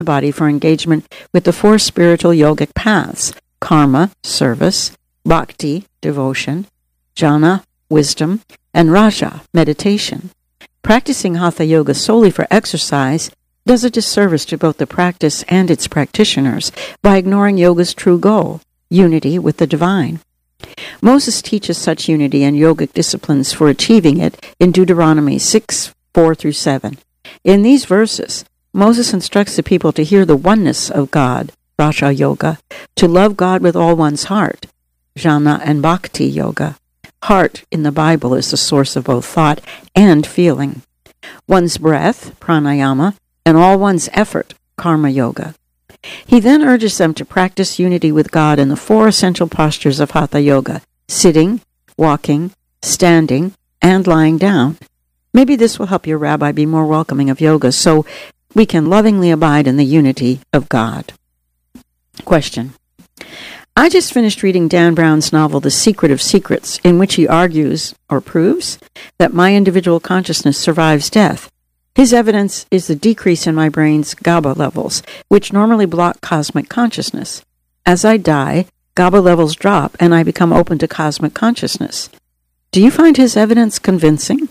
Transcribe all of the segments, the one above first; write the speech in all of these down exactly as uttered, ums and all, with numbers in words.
the body for engagement with the four spiritual yogic paths: karma, service; bhakti, devotion; jnana, wisdom; and raja, meditation. Practicing Hatha Yoga solely for exercise does a disservice to both the practice and its practitioners by ignoring yoga's true goal, unity with the divine. Moses teaches such unity and yogic disciplines for achieving it in Deuteronomy six, four through seven. In these verses, Moses instructs the people to hear the oneness of God, Raja Yoga, to love God with all one's heart, Jnana and Bhakti Yoga. Heart in the Bible is the source of both thought and feeling. One's breath, pranayama, and all one's effort, Karma Yoga. He then urges them to practice unity with God in the four essential postures of Hatha Yoga: sitting, walking, standing, and lying down. Maybe this will help your rabbi be more welcoming of yoga so we can lovingly abide in the unity of God. Question. I just finished reading Dan Brown's novel, The Secret of Secrets, in which he argues, or proves, that my individual consciousness survives death. His evidence is the decrease in my brain's GABA levels, which normally block cosmic consciousness. As I die, GABA levels drop and I become open to cosmic consciousness. Do you find his evidence convincing?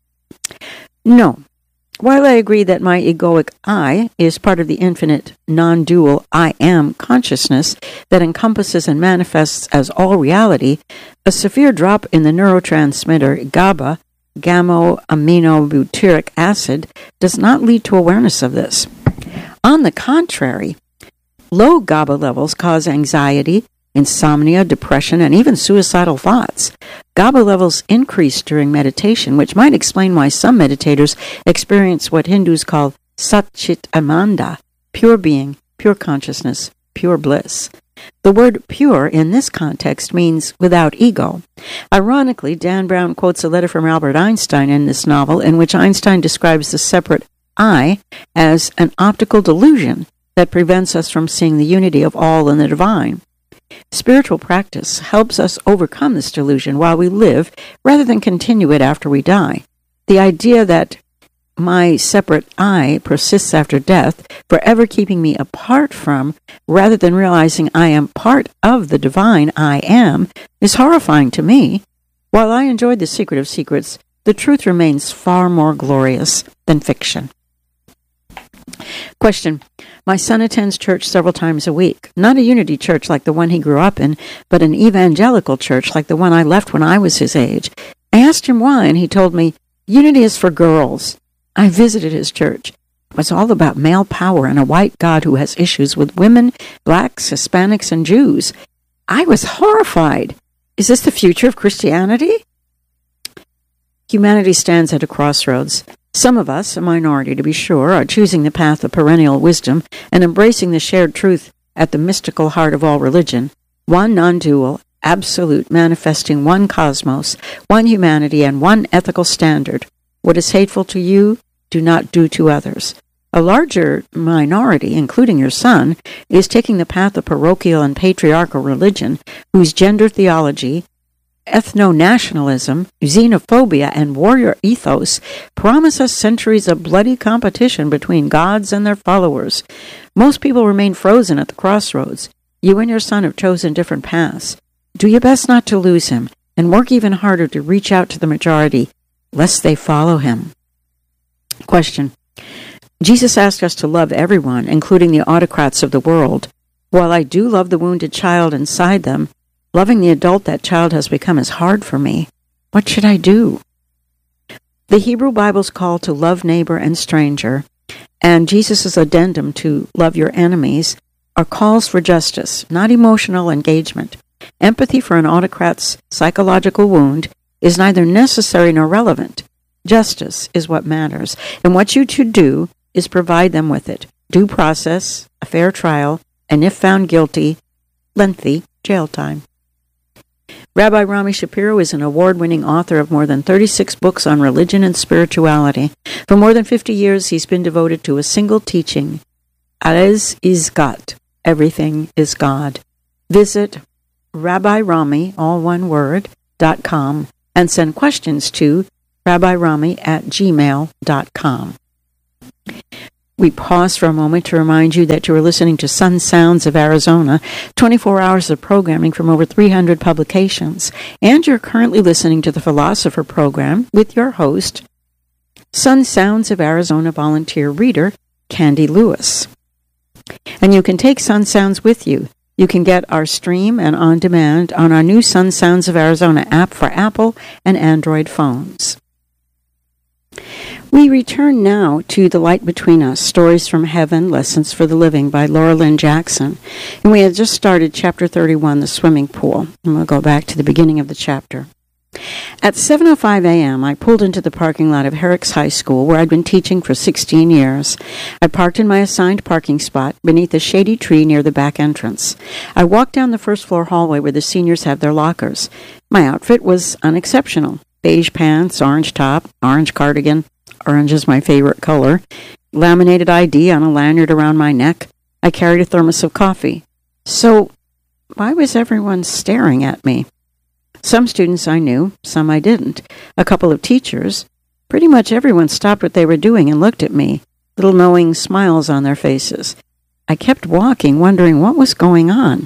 No. While I agree that my egoic I is part of the infinite, non-dual I am consciousness that encompasses and manifests as all reality, a severe drop in the neurotransmitter GABA, gamma-aminobutyric acid, does not lead to awareness of this. On the contrary, low GABA levels cause anxiety, insomnia, depression, and even suicidal thoughts. GABA levels increase during meditation, which might explain why some meditators experience what Hindus call Sat-Chit Ananda, pure being, pure consciousness, pure bliss. The word pure in this context means without ego. Ironically, Dan Brown quotes a letter from Albert Einstein in this novel in which Einstein describes the separate I as an optical delusion that prevents us from seeing the unity of all in the divine. Spiritual practice helps us overcome this delusion while we live rather than continue it after we die. The idea that my separate I persists after death, forever keeping me apart from, rather than realizing I am part of the divine I am, is horrifying to me. While I enjoyed The Secret of Secrets, the truth remains far more glorious than fiction. Question. My son attends church several times a week. Not a unity church like the one he grew up in, but an evangelical church like the one I left when I was his age. I asked him why, and he told me, unity is for girls. I visited his church. It was all about male power and a white God who has issues with women, blacks, Hispanics, and Jews. I was horrified. Is this the future of Christianity? Humanity stands at a crossroads. Some of us, a minority to be sure, are choosing the path of perennial wisdom and embracing the shared truth at the mystical heart of all religion, one non-dual, absolute, manifesting one cosmos, one humanity, and one ethical standard. What is hateful to you, do not do to others. A larger minority, including your son, is taking the path of parochial and patriarchal religion, whose gender theology, ethno-nationalism, xenophobia, and warrior ethos promise us centuries of bloody competition between gods and their followers. Most people remain frozen at the crossroads. You and your son have chosen different paths. Do your best not to lose him, and work even harder to reach out to the majority, lest they follow him. Question. Jesus asked us to love everyone, including the autocrats of the world. While I do love the wounded child inside them, loving the adult that child has become is hard for me. What should I do? The Hebrew Bible's call to love neighbor and stranger, and Jesus' addendum to love your enemies, are calls for justice, not emotional engagement. Empathy for an autocrat's psychological wound is neither necessary nor relevant. Justice is what matters, and what you should do is provide them with it. Due process, a fair trial, and if found guilty, lengthy jail time. Rabbi Rami Shapiro is an award-winning author of more than thirty-six books on religion and spirituality. For more than fifty years, he's been devoted to a single teaching, Alles ist Gott, everything is God. Visit Rabbi Rami, all one word, dot com, and send questions to rabbirami at gmail dot com. We pause for a moment to remind you that you are listening to Sun Sounds of Arizona, twenty-four hours of programming from over three hundred publications, and you're currently listening to the Philosopher program with your host, Sun Sounds of Arizona volunteer reader, Candy Lewis. And you can take Sun Sounds with you. You can get our stream and on demand on our new Sun Sounds of Arizona app for Apple and Android phones. We return now to The Light Between Us, Stories from Heaven, Lessons for the Living by Laura Lynn Jackson. And we had just started Chapter thirty-one, The Swimming Pool. And we'll go back to the beginning of the chapter. At seven oh five a.m., I pulled into the parking lot of Herrick's High School, where I'd been teaching for sixteen years. I parked in my assigned parking spot beneath a shady tree near the back entrance. I walked down the first-floor hallway where the seniors have their lockers. My outfit was unexceptional. Beige pants, orange top, orange cardigan. Orange is my favorite color. Laminated I D on a lanyard around my neck. I carried a thermos of coffee. So, why was everyone staring at me? Some students I knew, some I didn't. A couple of teachers. Pretty much everyone stopped what they were doing and looked at me, little knowing smiles on their faces. I kept walking, wondering what was going on.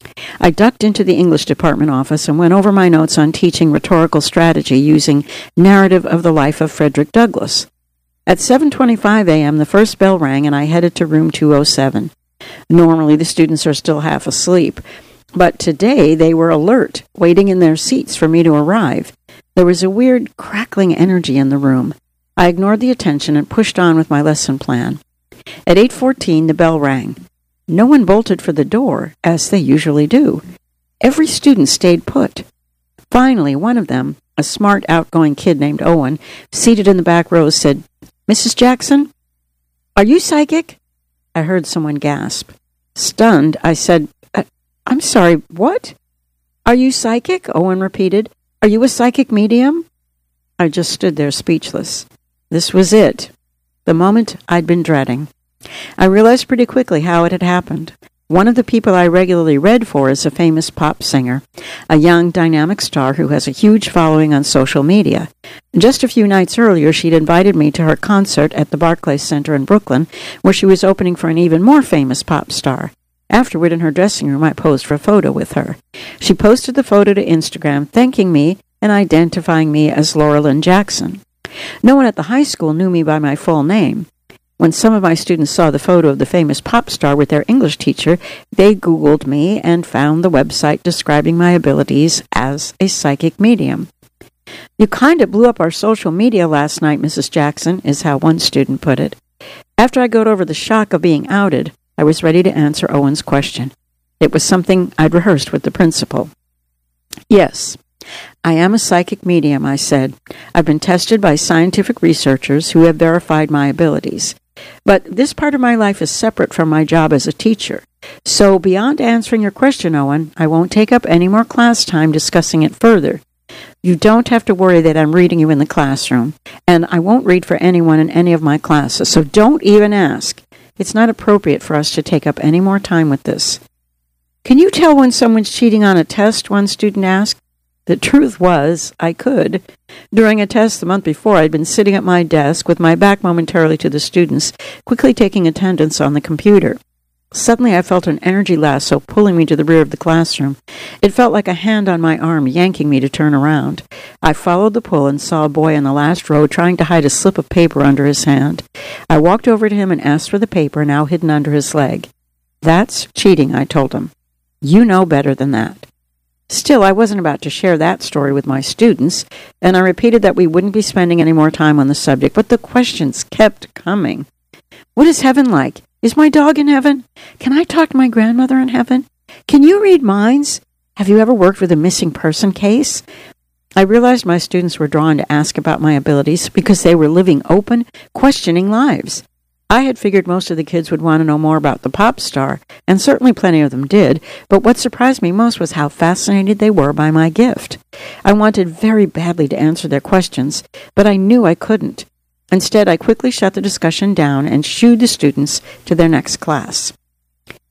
I ducked into the English department office and went over my notes on teaching rhetorical strategy using Narrative of the Life of Frederick Douglass. At seven twenty-five a.m., the first bell rang and I headed to room two oh seven. Normally, the students are still half asleep, but today they were alert, waiting in their seats for me to arrive. There was a weird, crackling energy in the room. I ignored the attention and pushed on with my lesson plan. At eight fourteen, the bell rang. No one bolted for the door, as they usually do. Every student stayed put. Finally, one of them, a smart, outgoing kid named Owen, seated in the back row, said, "Missus Jackson, are you psychic?" I heard someone gasp. Stunned, I said, "I'm sorry, what?" "Are you psychic?" Owen repeated. "Are you a psychic medium?" I just stood there speechless. This was it, the moment I'd been dreading. I realized pretty quickly how it had happened. One of the people I regularly read for is a famous pop singer, a young, dynamic star who has a huge following on social media. Just a few nights earlier, she'd invited me to her concert at the Barclays Center in Brooklyn, where she was opening for an even more famous pop star. Afterward, in her dressing room, I posed for a photo with her. She posted the photo to Instagram, thanking me and identifying me as Laura Lynn Jackson. No one at the high school knew me by my full name. When some of my students saw the photo of the famous pop star with their English teacher, they Googled me and found the website describing my abilities as a psychic medium. "You kind of blew up our social media last night, Missus Jackson," is how one student put it. After I got over the shock of being outed, I was ready to answer Owen's question. It was something I'd rehearsed with the principal. "Yes, I am a psychic medium," I said. "I've been tested by scientific researchers who have verified my abilities. But this part of my life is separate from my job as a teacher. So beyond answering your question, Owen, I won't take up any more class time discussing it further. You don't have to worry that I'm reading you in the classroom, and I won't read for anyone in any of my classes, so don't even ask. It's not appropriate for us to take up any more time with this." "Can you tell when someone's cheating on a test?" one student asked. The truth was, I could. During a test the month before, I'd been sitting at my desk with my back momentarily to the students, quickly taking attendance on the computer. Suddenly I felt an energy lasso pulling me to the rear of the classroom. It felt like a hand on my arm yanking me to turn around. I followed the pull and saw a boy in the last row trying to hide a slip of paper under his hand. I walked over to him and asked for the paper now hidden under his leg. "That's cheating," I told him. "You know better than that." Still, I wasn't about to share that story with my students, and I repeated that we wouldn't be spending any more time on the subject, but the questions kept coming. "What is heaven like? Is my dog in heaven? Can I talk to my grandmother in heaven? Can you read minds? Have you ever worked with a missing person case?" I realized my students were drawn to ask about my abilities because they were living open, questioning lives. I had figured most of the kids would want to know more about the pop star, and certainly plenty of them did, but what surprised me most was how fascinated they were by my gift. I wanted very badly to answer their questions, but I knew I couldn't. Instead, I quickly shut the discussion down and shooed the students to their next class.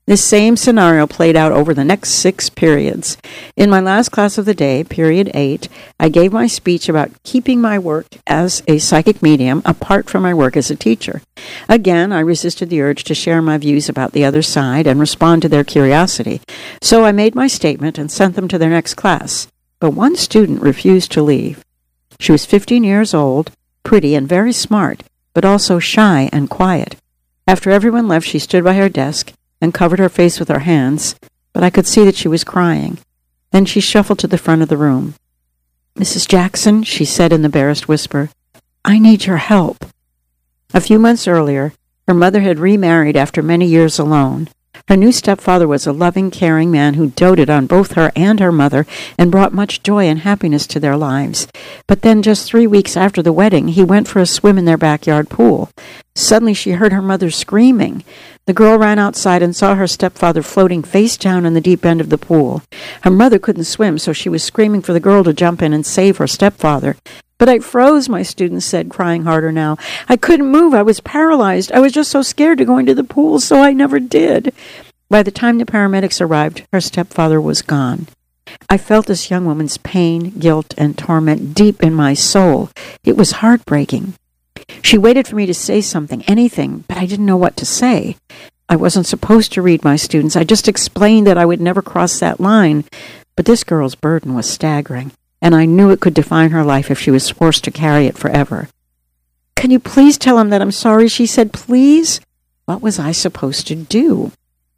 This same scenario played out over the next six periods. In my last class of the day, period eight, I gave my speech about keeping my work as a psychic medium apart from my work as a teacher. Again, I resisted the urge to share my views about the other side and respond to their curiosity. So I made my statement and sent them to their next class. But one student refused to leave. She was fifteen years old, pretty and very smart, but also shy and quiet. After everyone left, she stood by her desk and covered her face with her hands, but I could see that she was crying. Then she shuffled to the front of the room. "Missus Jackson," she said in the barest whisper, "I need your help." A few months earlier, her mother had remarried after many years alone. Her new stepfather was a loving, caring man who doted on both her and her mother and brought much joy and happiness to their lives. But then, just three weeks after the wedding, he went for a swim in their backyard pool. Suddenly, she heard her mother screaming. The girl ran outside and saw her stepfather floating face down in the deep end of the pool. Her mother couldn't swim, so she was screaming for the girl to jump in and save her stepfather. "But I froze," my student said, crying harder now. "I couldn't move. I was paralyzed. I was just so scared to go into the pool, so I never did." By the time the paramedics arrived, her stepfather was gone. I felt this young woman's pain, guilt, and torment deep in my soul. It was heartbreaking. She waited for me to say something, anything, but I didn't know what to say. I wasn't supposed to read my students. I just explained that I would never cross that line. But this girl's burden was staggering, and I knew it could define her life if she was forced to carry it forever. "Can you please tell him that I'm sorry?" she said. "Please?" What was I supposed to do?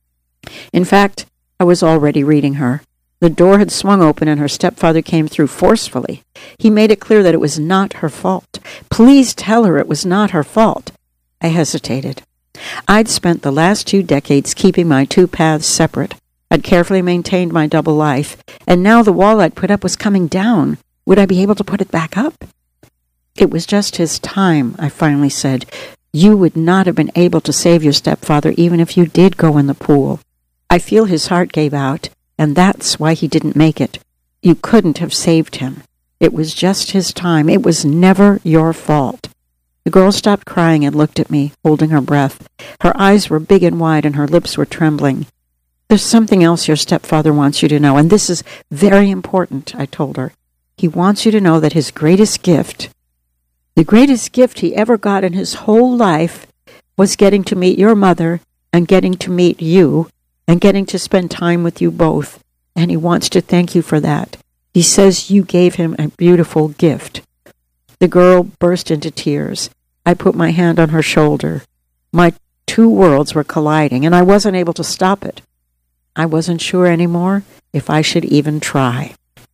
In fact, I was already reading her. The door had swung open and her stepfather came through forcefully. He made it clear that it was not her fault. Please tell her it was not her fault. I hesitated. I'd spent the last two decades keeping my two paths separate. I'd carefully maintained my double life, and now the wall I'd put up was coming down. Would I be able to put it back up? "It was just his time," I finally said. "You would not have been able to save your stepfather even if you did go in the pool. I feel his heart gave out, and that's why he didn't make it. You couldn't have saved him. It was just his time. It was never your fault." The girl stopped crying and looked at me, holding her breath. Her eyes were big and wide, and her lips were trembling. "There's something else your stepfather wants you to know, and this is very important," I told her. "He wants you to know that his greatest gift, the greatest gift he ever got in his whole life, was getting to meet your mother and getting to meet you and getting to spend time with you both, and he wants to thank you for that. He says you gave him a beautiful gift." The girl burst into tears. I put my hand on her shoulder. My two worlds were colliding, and I wasn't able to stop it. I wasn't sure anymore if I should even try.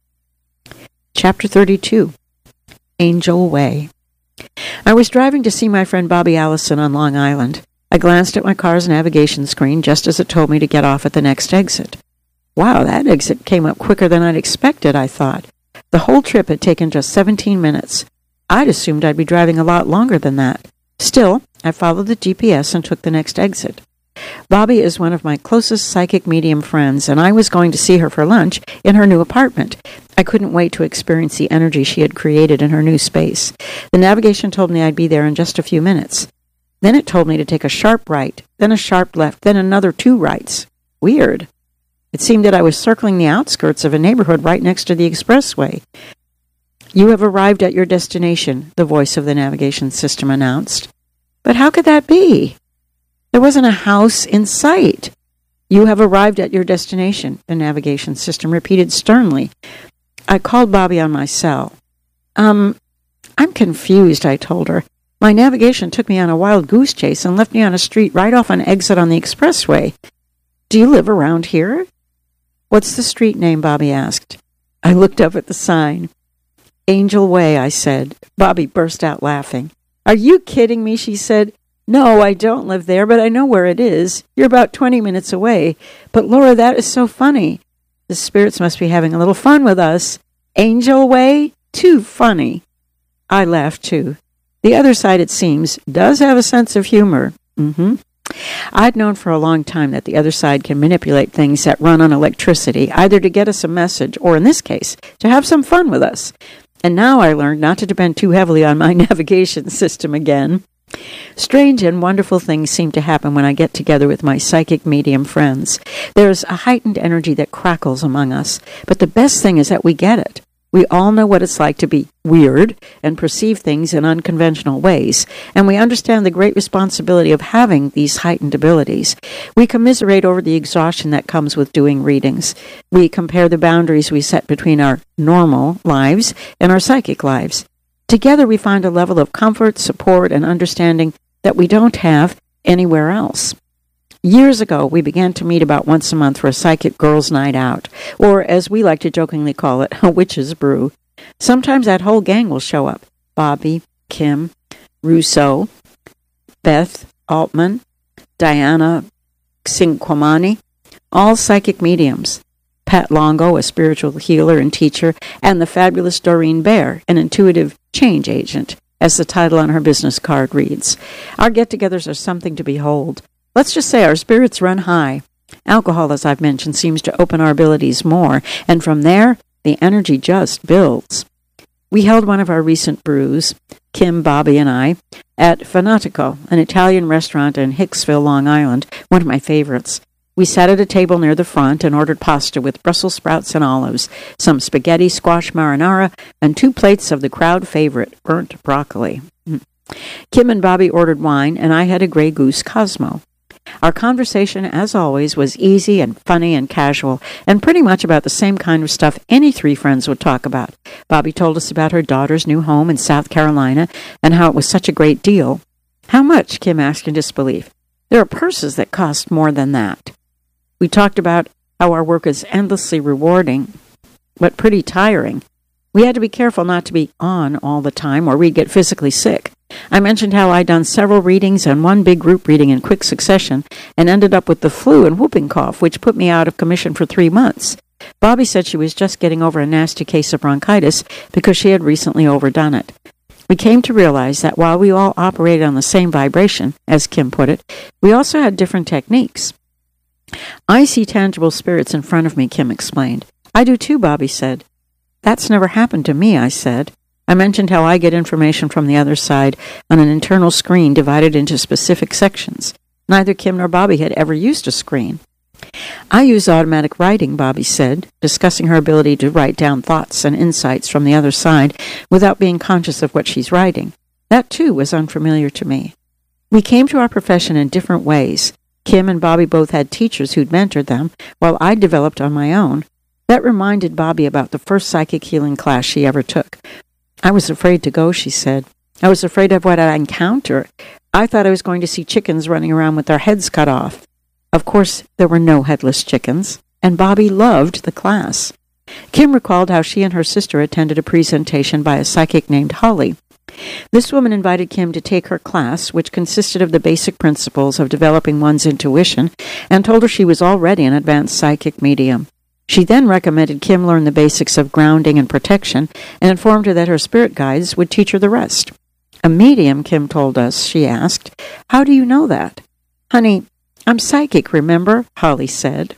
Chapter thirty-two. Angel Way. I was driving to see my friend Bobby Allison on Long Island. I glanced at my car's navigation screen just as it told me to get off at the next exit. Wow, that exit came up quicker than I'd expected, I thought. The whole trip had taken just seventeen minutes. I'd assumed I'd be driving a lot longer than that. Still, I followed the G P S and took the next exit. Bobby is one of my closest psychic medium friends, and I was going to see her for lunch in her new apartment. I couldn't wait to experience the energy she had created in her new space. The navigation told me I'd be there in just a few minutes. Then it told me to take a sharp right, then a sharp left, then another two rights. Weird. It seemed that I was circling the outskirts of a neighborhood right next to the expressway. "You have arrived at your destination," the voice of the navigation system announced. But how could that be? There wasn't a house in sight. "You have arrived at your destination," the navigation system repeated sternly. I called Bobby on my cell. Um, I'm confused," I told her. "My navigation took me on a wild goose chase and left me on a street right off an exit on the expressway. Do you live around here?" "What's the street name?" Bobby asked. I looked up at the sign. "Angel Way," I said. Bobby burst out laughing. "Are you kidding me?" she said. "No, I don't live there, but I know where it is. You're about twenty minutes away. But, Laura, that is so funny. The spirits must be having a little fun with us. Angel Way? Too funny." I laughed, too. The other side, it seems, does have a sense of humor. Mm-hmm. I'd known for a long time that the other side can manipulate things that run on electricity, either to get us a message, or in this case, to have some fun with us. And now I learned not to depend too heavily on my navigation system again. Strange and wonderful things seem to happen when I get together with my psychic medium friends. There's a heightened energy that crackles among us, but the best thing is that we get it. We all know what it's like to be weird and perceive things in unconventional ways, and we understand the great responsibility of having these heightened abilities. We commiserate over the exhaustion that comes with doing readings. We compare the boundaries we set between our normal lives and our psychic lives. Together we find a level of comfort, support, and understanding that we don't have anywhere else. Years ago, we began to meet about once a month for a psychic girls' night out, or as we like to jokingly call it, a witch's brew. Sometimes that whole gang will show up. Bobby, Kim, Russo, Beth Altman, Diana Cinquamani, all psychic mediums. Pat Longo, a spiritual healer and teacher, and the fabulous Doreen Bear, an intuitive change agent, as the title on her business card reads. Our get-togethers are something to behold. Let's just say our spirits run high. Alcohol, as I've mentioned, seems to open our abilities more, and from there, the energy just builds. We held one of our recent brews, Kim, Bobby, and I, at Fanatico, an Italian restaurant in Hicksville, Long Island, one of my favorites. We sat at a table near the front and ordered pasta with Brussels sprouts and olives, some spaghetti, squash marinara, and two plates of the crowd favorite, burnt broccoli. Kim and Bobby ordered wine, and I had a Grey Goose Cosmo. Our conversation, as always, was easy and funny and casual, and pretty much about the same kind of stuff any three friends would talk about. Bobby told us about her daughter's new home in South Carolina and how it was such a great deal. How much? Kim asked in disbelief. There are purses that cost more than that. We talked about how our work is endlessly rewarding, but pretty tiring. We had to be careful not to be on all the time, or we'd get physically sick. I mentioned how I'd done several readings and one big group reading in quick succession and ended up with the flu and whooping cough, which put me out of commission for three months. Bobby said she was just getting over a nasty case of bronchitis because she had recently overdone it. We came to realize that while we all operated on the same vibration, as Kim put it, we also had different techniques. I see tangible spirits in front of me, Kim explained. I do too, Bobby said. That's never happened to me, I said. I mentioned how I get information from the other side on an internal screen divided into specific sections. Neither Kim nor Bobby had ever used a screen. I use automatic writing, Bobby said, discussing her ability to write down thoughts and insights from the other side without being conscious of what she's writing. That, too, was unfamiliar to me. We came to our profession in different ways. Kim and Bobby both had teachers who'd mentored them, while I developed on my own. That reminded Bobby about the first psychic healing class she ever took. I was afraid to go, she said. I was afraid of what I'd encounter. I thought I was going to see chickens running around with their heads cut off. Of course, there were no headless chickens, and Bobby loved the class. Kim recalled how she and her sister attended a presentation by a psychic named Holly. This woman invited Kim to take her class, which consisted of the basic principles of developing one's intuition, and told her she was already an advanced psychic medium. She then recommended Kim learn the basics of grounding and protection, and informed her that her spirit guides would teach her the rest. A medium, Kim told us, she asked, "How do you know that?" "Honey, I'm psychic, remember?" Holly said.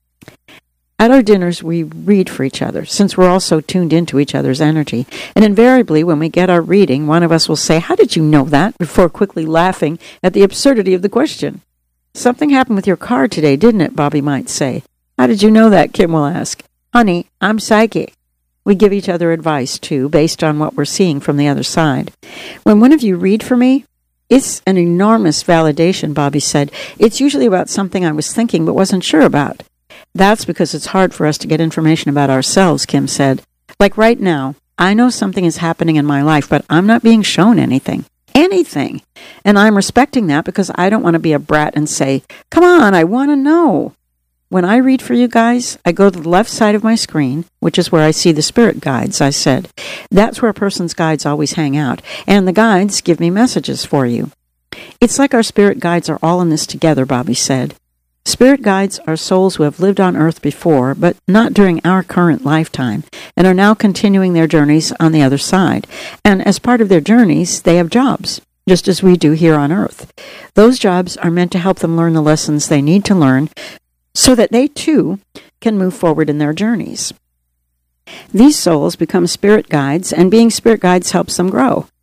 At our dinners, we read for each other, since we're all so tuned into each other's energy. And invariably, when we get our reading, one of us will say, "How did you know that?" before quickly laughing at the absurdity of the question. "Something happened with your card today, didn't it?" Bobby might say. "How did you know that?" Kim will ask. "Honey, I'm psychic." We give each other advice, too, based on what we're seeing from the other side. When one of you read for me, it's an enormous validation, Bobby said. It's usually about something I was thinking but wasn't sure about. That's because it's hard for us to get information about ourselves, Kim said. Like right now, I know something is happening in my life, but I'm not being shown anything. Anything. And I'm respecting that because I don't want to be a brat and say, "Come on, I want to know." When I read for you guys, I go to the left side of my screen, which is where I see the spirit guides, I said. That's where a person's guides always hang out, and the guides give me messages for you. It's like our spirit guides are all in this together, Bobby said. Spirit guides are souls who have lived on Earth before, but not during our current lifetime, and are now continuing their journeys on the other side. And as part of their journeys, they have jobs, just as we do here on Earth. Those jobs are meant to help them learn the lessons they need to learn, so that they, too, can move forward in their journeys. These souls become spirit guides, and being spirit guides helps them grow.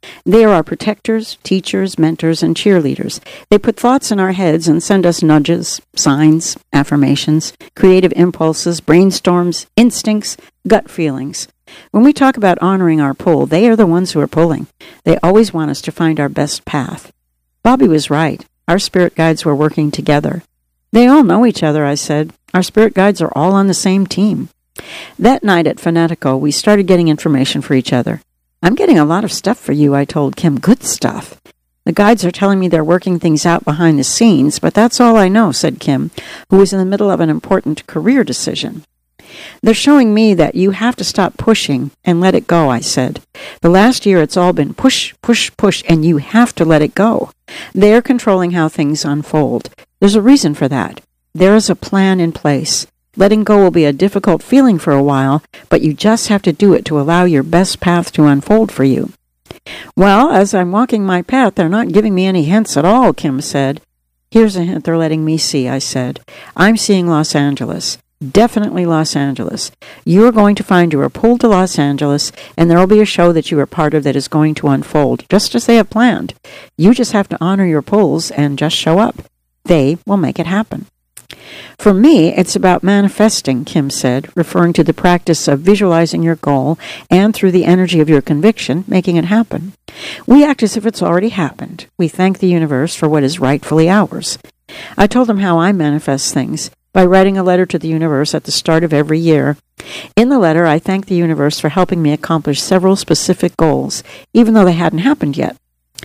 They are our protectors, teachers, mentors, and cheerleaders. They put thoughts in our heads and send us nudges, signs, affirmations, creative impulses, brainstorms, instincts, gut feelings. When we talk about honoring our pull, they are the ones who are pulling. They always want us to find our best path. Bobby was right. Our spirit guides were working together. They all know each other, I said. Our spirit guides are all on the same team. That night at Fanatico, we started getting information for each other. I'm getting a lot of stuff for you, I told Kim. Good stuff. The guides are telling me they're working things out behind the scenes, but that's all I know, said Kim, who was in the middle of an important career decision. They're showing me that you have to stop pushing and let it go, I said. The last year it's all been push, push, push, and you have to let it go. They're controlling how things unfold. There's a reason for that. There is a plan in place. Letting go will be a difficult feeling for a while, but you just have to do it to allow your best path to unfold for you. Well, as I'm walking my path, they're not giving me any hints at all, Kim said. Here's a hint they're letting me see, I said. I'm seeing Los Angeles. Definitely Los Angeles. You are going to find you are pulled to Los Angeles, and there will be a show that you are part of that is going to unfold, just as they have planned. You just have to honor your pulls and just show up. They will make it happen. For me, it's about manifesting, Kim said, referring to the practice of visualizing your goal and through the energy of your conviction, making it happen. We act as if it's already happened. We thank the universe for what is rightfully ours. I told them how I manifest things, by writing a letter to the universe at the start of every year. In the letter, I thank the universe for helping me accomplish several specific goals, even though they hadn't happened yet.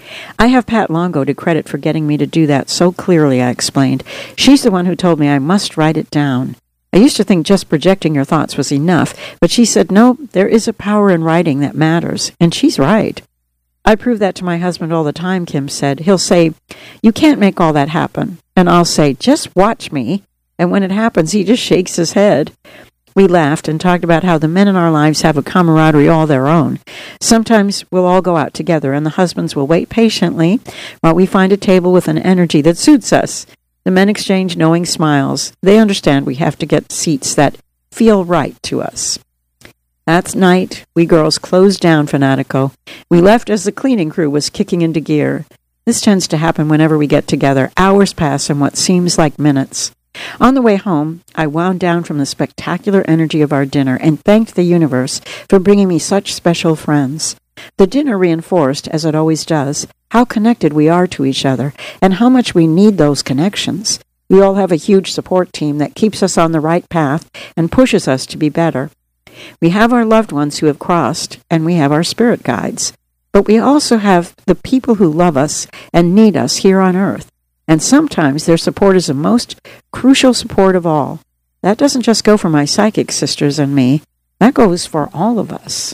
I have Pat Longo to credit for getting me to do that so clearly, I explained. She's the one who told me I must write it down. I used to think just projecting your thoughts was enough, but she said, no, there is a power in writing that matters, and she's right. I prove that to my husband all the time, Kim said. He'll say, you can't make all that happen. And I'll say, just watch me. And when it happens, he just shakes his head. We laughed and talked about how the men in our lives have a camaraderie all their own. Sometimes we'll all go out together, and the husbands will wait patiently while we find a table with an energy that suits us. The men exchange knowing smiles. They understand we have to get seats that feel right to us. That night, we girls closed down Fanatico. We left as the cleaning crew was kicking into gear. This tends to happen whenever we get together. Hours pass in what seems like minutes. On the way home, I wound down from the spectacular energy of our dinner and thanked the universe for bringing me such special friends. The dinner reinforced, as it always does, how connected we are to each other and how much we need those connections. We all have a huge support team that keeps us on the right path and pushes us to be better. We have our loved ones who have crossed, and we have our spirit guides. But we also have the people who love us and need us here on earth. And sometimes their support is the most crucial support of all. That doesn't just go for my psychic sisters and me. That goes for all of us.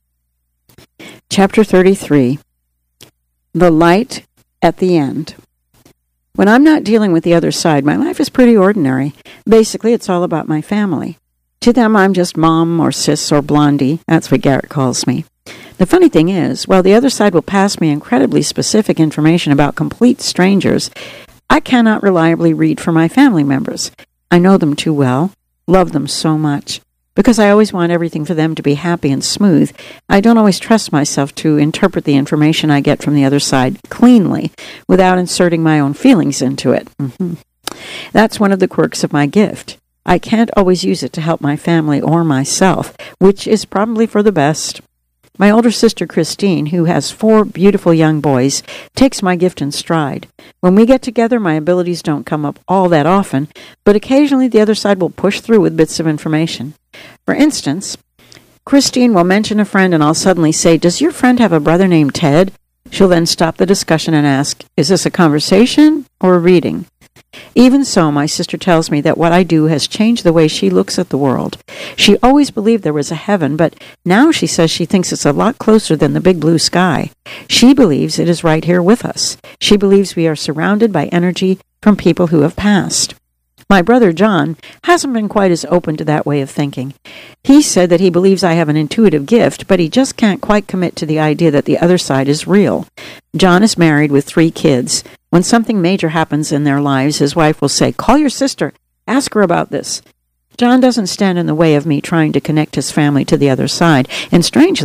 Chapter thirty-three. The Light at the End. When I'm not dealing with the other side, my life is pretty ordinary. Basically, it's all about my family. To them, I'm just Mom or Sis or Blondie. That's what Garrett calls me. The funny thing is, while the other side will pass me incredibly specific information about complete strangers, I cannot reliably read for my family members. I know them too well, love them so much. Because I always want everything for them to be happy and smooth, I don't always trust myself to interpret the information I get from the other side cleanly, without inserting my own feelings into it. Mm-hmm. That's one of the quirks of my gift. I can't always use it to help my family or myself, which is probably for the best. My older sister, Christine, who has four beautiful young boys, takes my gift in stride. When we get together, my abilities don't come up all that often, but occasionally the other side will push through with bits of information. For instance, Christine will mention a friend, and I'll suddenly say, "Does your friend have a brother named Ted?" She'll then stop the discussion and ask, "Is this a conversation or a reading?" Even so, my sister tells me that what I do has changed the way she looks at the world. She always believed there was a heaven, but now she says she thinks it's a lot closer than the big blue sky. She believes it is right here with us. She believes we are surrounded by energy from people who have passed. My brother John hasn't been quite as open to that way of thinking. He said that he believes I have an intuitive gift, but he just can't quite commit to the idea that the other side is real. John is married with three kids. When something major happens in their lives, his wife will say, "Call your sister. Ask her about this." John doesn't stand in the way of me trying to connect his family to the other side, and strangely,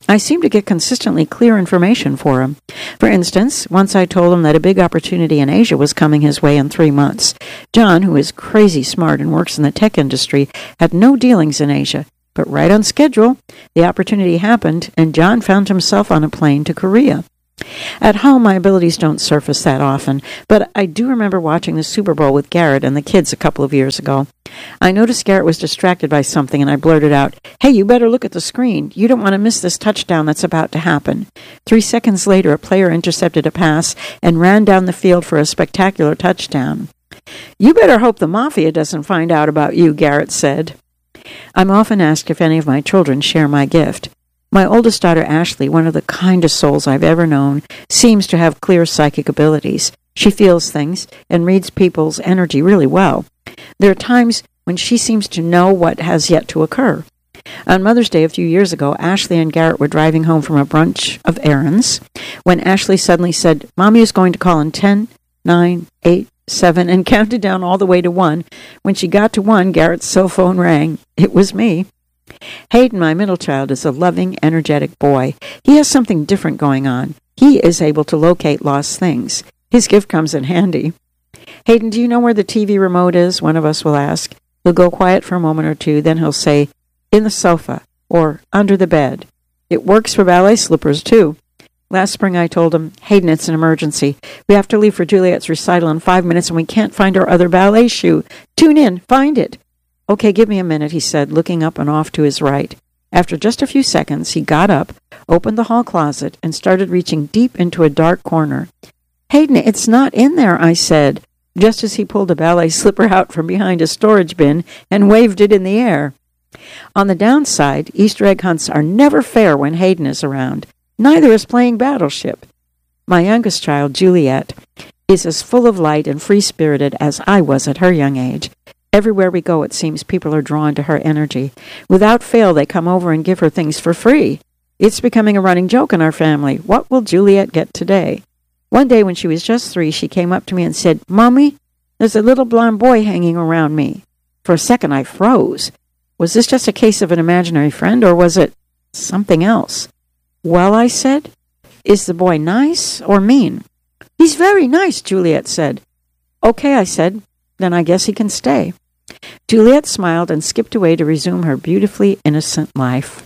I seemed to get consistently clear information for him. For instance, once I told him that a big opportunity in Asia was coming his way in three months. John, who is crazy smart and works in the tech industry, had no dealings in Asia. But right on schedule, the opportunity happened, and John found himself on a plane to Korea. At home, my abilities don't surface that often, but I do remember watching the Super Bowl with Garrett and the kids a couple of years ago. I noticed Garrett was distracted by something, and I blurted out, "Hey, you better look at the screen. You don't want to miss this touchdown that's about to happen." Three seconds later, a player intercepted a pass and ran down the field for a spectacular touchdown. "You better hope the Mafia doesn't find out about you," Garrett said. I'm often asked if any of my children share my gift. My oldest daughter, Ashley, one of the kindest souls I've ever known, seems to have clear psychic abilities. She feels things and reads people's energy really well. There are times when she seems to know what has yet to occur. On Mother's Day a few years ago, Ashley and Garrett were driving home from a bunch of errands when Ashley suddenly said, "Mommy is going to call in ten, nine, eight, seven, and counted down all the way to one. When she got to one, Garrett's cell phone rang. It was me. Hayden, my middle child, is a loving, energetic boy. He has something different going on. He is able to locate lost things. His gift comes in handy. "Hayden, do you know where the T V remote is?" one of us will ask. He'll go quiet for a moment or two, then he'll say, "In the sofa," or "under the bed." It works for ballet slippers, too. Last spring I told him, "Hayden, it's an emergency. We have to leave for Juliet's recital in five minutes and we can't find our other ballet shoe. Tune in, find it." "Okay, give me a minute," he said, looking up and off to his right. After just a few seconds, he got up, opened the hall closet, and started reaching deep into a dark corner. "Hayden, it's not in there," I said, just as he pulled a ballet slipper out from behind a storage bin and waved it in the air. On the downside, Easter egg hunts are never fair when Hayden is around. Neither is playing Battleship. My youngest child, Juliet, is as full of light and free-spirited as I was at her young age. Everywhere we go, it seems people are drawn to her energy. Without fail, they come over and give her things for free. It's becoming a running joke in our family. What will Juliet get today? One day when she was just three, she came up to me and said, "Mommy, there's a little blonde boy hanging around me." For a second, I froze. Was this just a case of an imaginary friend, or was it something else? "Well," I said, "is the boy nice or mean?" "He's very nice," Juliet said. "Okay," I said, "then I guess he can stay." Juliet smiled and skipped away to resume her beautifully innocent life.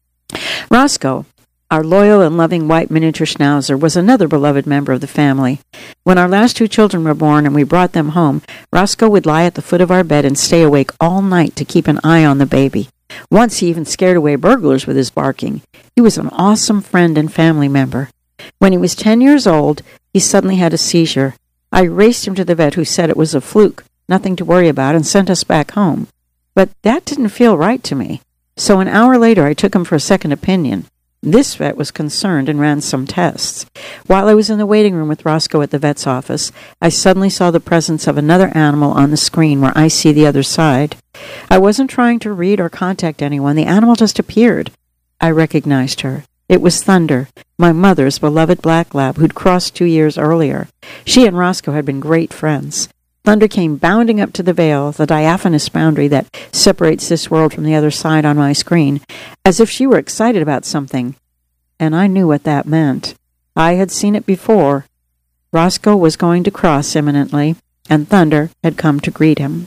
Roscoe, our loyal and loving white miniature schnauzer, was another beloved member of the family. When our last two children were born and we brought them home, Roscoe would lie at the foot of our bed and stay awake all night to keep an eye on the baby. Once he even scared away burglars with his barking. He was an awesome friend and family member. When he was ten years old, he suddenly had a seizure. I raced him to the vet, who said it was a fluke, nothing to worry about, and sent us back home. But that didn't feel right to me. So an hour later, I took him for a second opinion. This vet was concerned and ran some tests. While I was in the waiting room with Roscoe at the vet's office, I suddenly saw the presence of another animal on the screen where I see the other side. I wasn't trying to read or contact anyone. The animal just appeared. I recognized her. It was Thunder, my mother's beloved black lab, who'd crossed two years earlier. She and Roscoe had been great friends. Thunder came bounding up to the veil, the diaphanous boundary that separates this world from the other side on my screen, as if she were excited about something. And I knew what that meant. I had seen it before. Roscoe was going to cross imminently, and Thunder had come to greet him.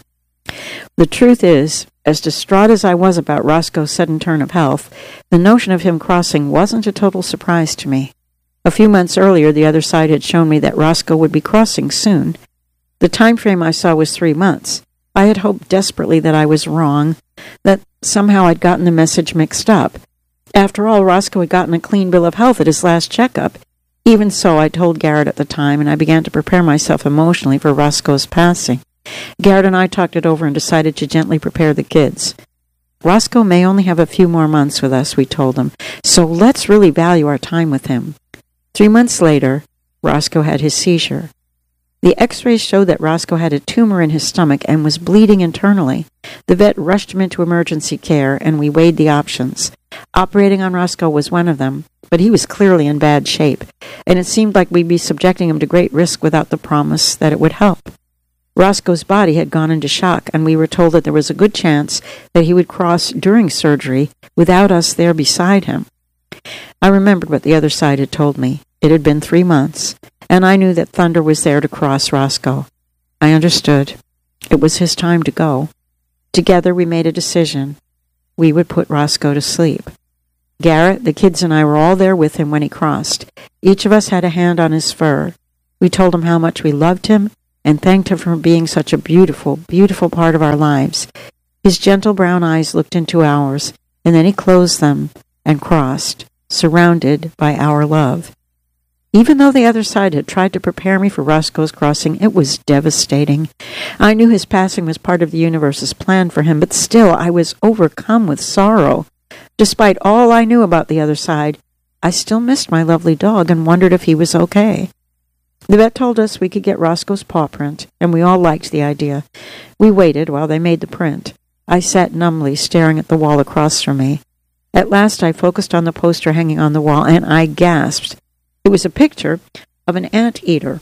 The truth is, as distraught as I was about Roscoe's sudden turn of health, the notion of him crossing wasn't a total surprise to me. A few months earlier, the other side had shown me that Roscoe would be crossing soon. The time frame I saw was three months. I had hoped desperately that I was wrong, that somehow I'd gotten the message mixed up. After all, Roscoe had gotten a clean bill of health at his last checkup. Even so, I told Garrett at the time, and I began to prepare myself emotionally for Roscoe's passing. Garrett and I talked it over and decided to gently prepare the kids. Roscoe may only have a few more months with us, we told them, so let's really value our time with him. Three months later, Roscoe had his seizure. The x-rays showed that Roscoe had a tumor in his stomach and was bleeding internally. The vet rushed him into emergency care, and we weighed the options. Operating on Roscoe was one of them, but he was clearly in bad shape, and it seemed like we'd be subjecting him to great risk without the promise that it would help. Roscoe's body had gone into shock, and we were told that there was a good chance that he would cross during surgery without us there beside him. I remembered what the other side had told me. It had been three months, and I knew that Thunder was there to cross Roscoe. I understood. It was his time to go. Together we made a decision. We would put Roscoe to sleep. Garrett, the kids, and I were all there with him when he crossed. Each of us had a hand on his fur. We told him how much we loved him and thanked him for being such a beautiful, beautiful part of our lives. His gentle brown eyes looked into ours, and then he closed them and crossed, surrounded by our love. Even though the other side had tried to prepare me for Roscoe's crossing, it was devastating. I knew his passing was part of the universe's plan for him, but still I was overcome with sorrow. Despite all I knew about the other side, I still missed my lovely dog and wondered if he was okay. The vet told us we could get Roscoe's paw print, and we all liked the idea. We waited while they made the print. I sat numbly staring at the wall across from me. At last I focused on the poster hanging on the wall, and I gasped. It was a picture of an anteater.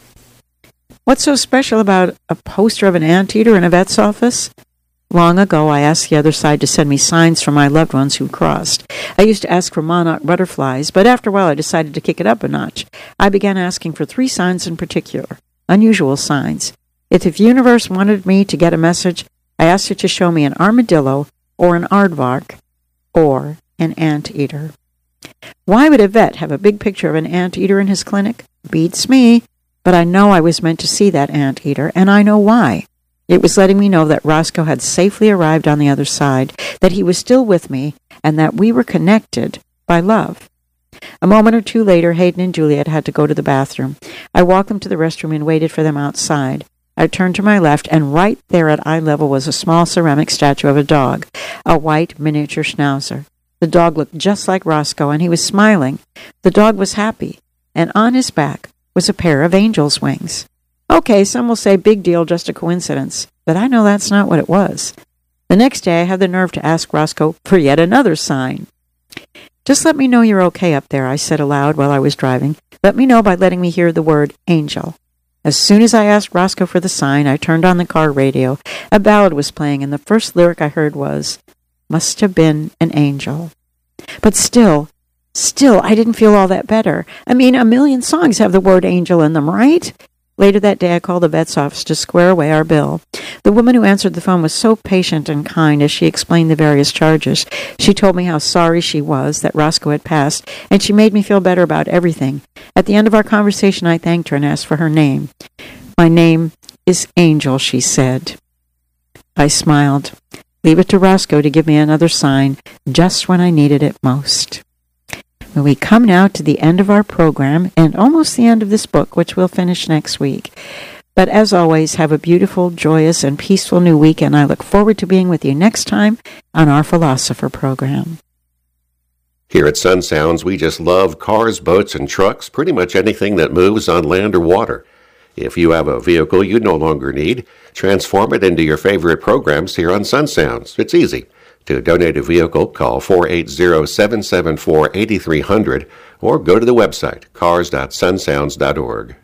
What's so special about a poster of an anteater in a vet's office? Long ago, I asked the other side to send me signs from my loved ones who crossed. I used to ask for monarch butterflies, but after a while I decided to kick it up a notch. I began asking for three signs in particular, unusual signs. If the universe wanted me to get a message, I asked it to show me an armadillo, or an aardvark, or an anteater. Why would a vet have a big picture of an anteater in his clinic? Beats me. But I know I was meant to see that anteater, and I know why. It was letting me know that Roscoe had safely arrived on the other side, that he was still with me, and that we were connected by love. A moment or two later, Hayden and Juliet had to go to the bathroom. I walked them to the restroom and waited for them outside. I turned to my left, and right there at eye level was a small ceramic statue of a dog, a white miniature schnauzer. The dog looked just like Roscoe, and he was smiling. The dog was happy, and on his back was a pair of angel's wings. Okay, some will say big deal, just a coincidence, but I know that's not what it was. The next day I had the nerve to ask Roscoe for yet another sign. Just let me know you're okay up there, I said aloud while I was driving. Let me know by letting me hear the word angel. As soon as I asked Roscoe for the sign, I turned on the car radio. A ballad was playing, and the first lyric I heard was, "Must have been an angel." But still, still, I didn't feel all that better. I mean, a million songs have the word angel in them, right? Later that day, I called the vet's office to square away our bill. The woman who answered the phone was so patient and kind as she explained the various charges. She told me how sorry she was that Roscoe had passed, and she made me feel better about everything. At the end of our conversation, I thanked her and asked for her name. "My name is Angel," she said. I smiled. Leave it to Roscoe to give me another sign just when I needed it most. Well, we come now to the end of our program and almost the end of this book, which we'll finish next week. But as always, have a beautiful, joyous, and peaceful new week, and I look forward to being with you next time on our Philosopher program. Here at Sun Sounds, we just love cars, boats, and trucks, pretty much anything that moves on land or water. If you have a vehicle you no longer need, transform it into your favorite programs here on Sun Sounds. It's easy. To donate a vehicle, call four eight zero, seven seven four, eight three zero zero or go to the website cars dot sun sounds dot org.